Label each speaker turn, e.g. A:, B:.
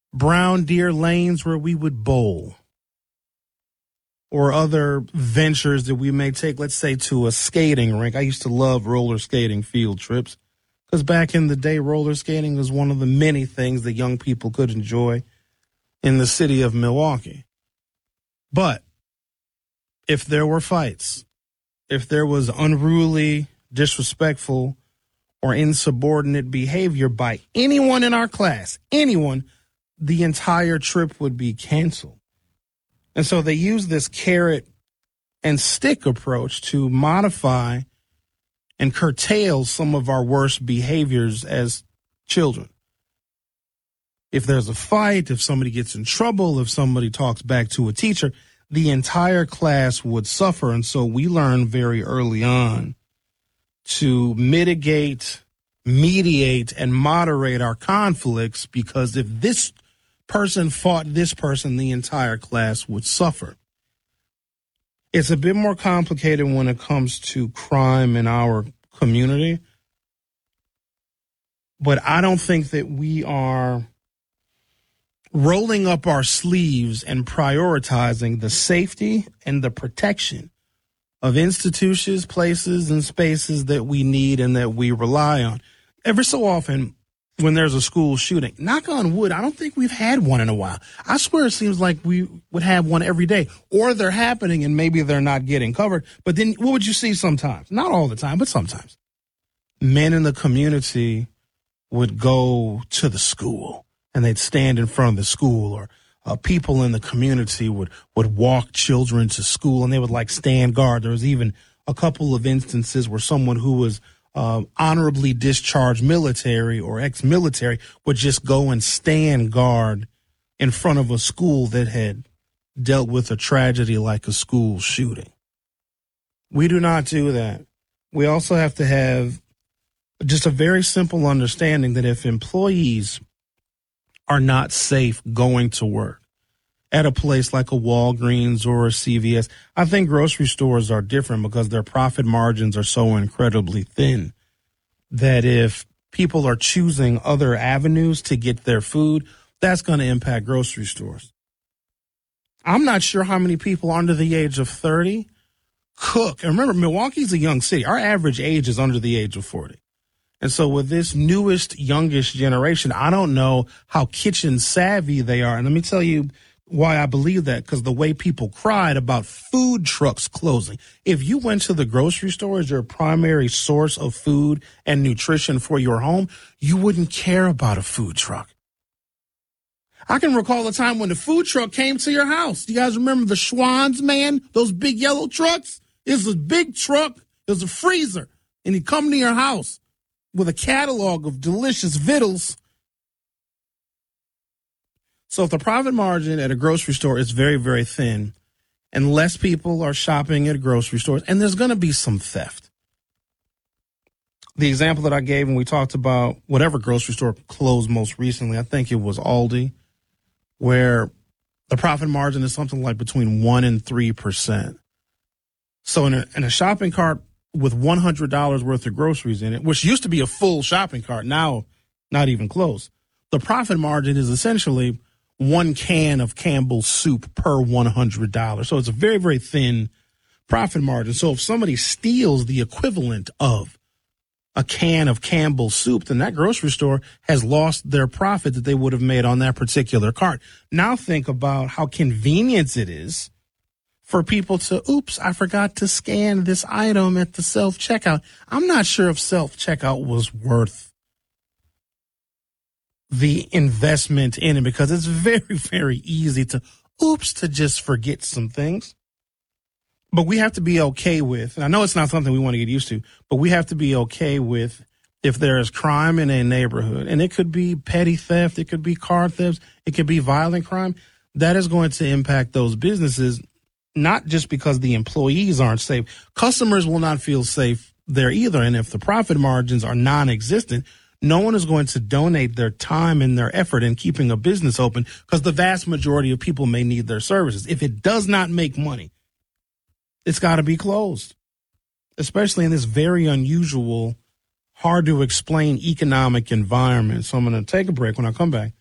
A: brown deer lanes where we would bowl, or other ventures that we may take, let's say, to a skating rink. I used to love roller skating field trips because back in the day, roller skating was one of the many things that young people could enjoy in the city of Milwaukee. But if there were fights, if there was unruly, disrespectful, or insubordinate behavior by anyone in our class, anyone, the entire trip would be canceled. And so they use this carrot and stick approach to modify and curtail some of our worst behaviors as children. If there's a fight, if somebody gets in trouble, if somebody talks back to a teacher, the entire class would suffer. And so we learn very early on to mitigate, mediate, and moderate our conflicts, because if this person fought this person, the entire class would suffer. It's a bit more complicated when it comes to crime in our community, but I don't think that we are rolling up our sleeves and prioritizing the safety and the protection of institutions, places, and spaces that we need and that we rely on. Every so often, when there's a school shooting, knock on wood, I don't think we've had one in a while. I swear it seems like we would have one every day, or they're happening and maybe they're not getting covered. But then what would you see sometimes? Not all the time, but sometimes. Men in the community would go to the school and they'd stand in front of the school, or people in the community would walk children to school and they would like stand guard. There was even a couple of instances where someone who was honorably discharged military or ex-military would just go and stand guard in front of a school that had dealt with a tragedy like a school shooting. We do not do that. We also have to have just a very simple understanding that if employees are not safe going to work at a place like a Walgreens or a CVS. I think grocery stores are different because their profit margins are so incredibly thin that if people are choosing other avenues to get their food, that's going to impact grocery stores. I'm not sure how many people under the age of 30 cook. And remember, Milwaukee's a young city. Our average age is under the age of 40. And so with this newest, youngest generation, I don't know how kitchen savvy they are. And let me tell you why I believe that, because the way people cried about food trucks closing. If you went to the grocery store as your primary source of food and nutrition for your home, you wouldn't care about a food truck. I can recall a time when the food truck came to your house. Do you guys remember the Schwann's, man? Those big yellow trucks? It was a big truck. It was a freezer. And he'd come to your house with a catalog of delicious victuals. So if the profit margin at a grocery store is very, very thin and less people are shopping at grocery stores, and there's going to be some theft. The example that I gave when we talked about whatever grocery store closed most recently, I think it was Aldi, where the profit margin is something like between 1% and 3%. So in a shopping cart with $100 worth of groceries in it, which used to be a full shopping cart, now not even close, the profit margin is essentially one can of Campbell's soup per $100. So it's a very, very thin profit margin. So if somebody steals the equivalent of a can of Campbell's soup, then that grocery store has lost their profit that they would have made on that particular cart. Now think about how convenient it is for people to, oops, I forgot to scan this item at the self-checkout. I'm not sure if self-checkout was worth the investment in it, because it's very, very easy to just forget some things. But we have to be okay with, and I know it's not something we want to get used to, but we have to be okay with if there is crime in a neighborhood, and it could be petty theft, it could be car thefts, it could be violent crime, that is going to impact those businesses, not just because the employees aren't safe. Customers will not feel safe there either. And if the profit margins are non-existent, no one is going to donate their time and their effort in keeping a business open, because the vast majority of people may need their services. If it does not make money, it's got to be closed, especially in this very unusual, hard to explain economic environment. So I'm going to take a break. When I come back,